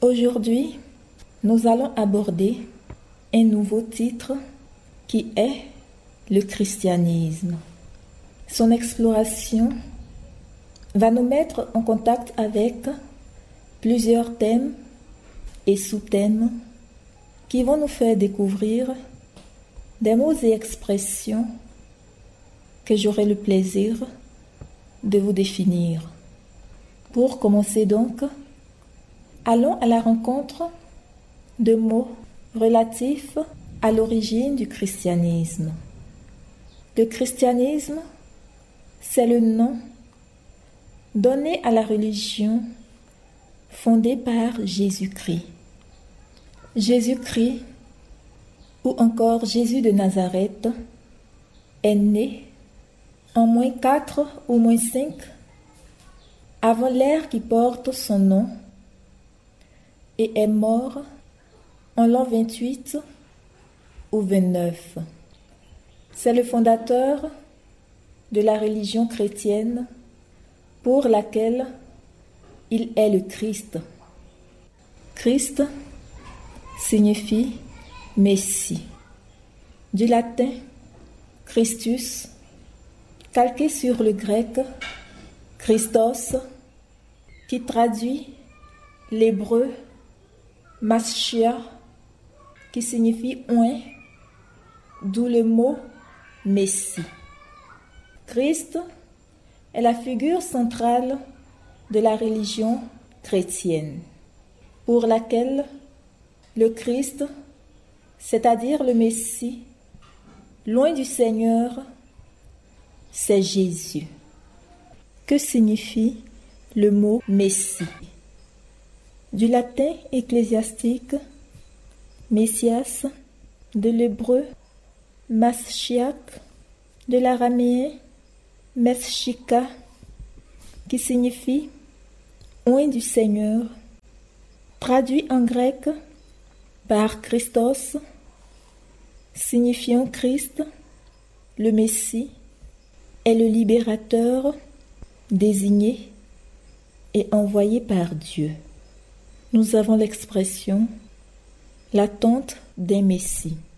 Aujourd'hui, nous allons aborder un nouveau titre qui est le christianisme. Son exploration va nous mettre en contact avec plusieurs thèmes et sous-thèmes qui vont nous faire découvrir des mots et expressions que j'aurai le plaisir de vous définir. Pour commencer donc, allons à la rencontre de mots relatifs à l'origine du christianisme. Le christianisme, c'est le nom donné à la religion fondée par Jésus-Christ. Jésus-Christ, ou encore Jésus de Nazareth, est né en -4 ou -5 avant l'ère qui porte son nom et est mort en l'an 28 ou 29. C'est le fondateur de la religion chrétienne pour laquelle il est le Christ. Christ signifie Messie. Du latin Christus, calqué sur le grec Christos, qui traduit l'hébreu Mashiach, qui signifie oint, d'où le mot Messie. Christ est la figure centrale de la religion chrétienne, pour laquelle le Christ, c'est-à-dire le Messie, loin du Seigneur, c'est Jésus. Que signifie le mot Messie? Du latin ecclésiastique, Messias, de l'hébreu Mashiach, de l'araméen Meschika, qui signifie oint du Seigneur, traduit en grec par Christos, signifiant Christ, le Messie, est le libérateur désigné et envoyé par Dieu. Nous avons l'expression l'attente d'un Messie.